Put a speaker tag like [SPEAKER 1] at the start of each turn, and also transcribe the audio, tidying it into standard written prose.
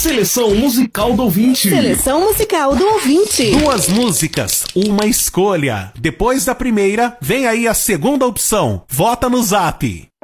[SPEAKER 1] Seleção musical do ouvinte.
[SPEAKER 2] Seleção musical do ouvinte.
[SPEAKER 3] 2 músicas, uma escolha. Depois da primeira, vem aí a segunda opção. Vota no Zap.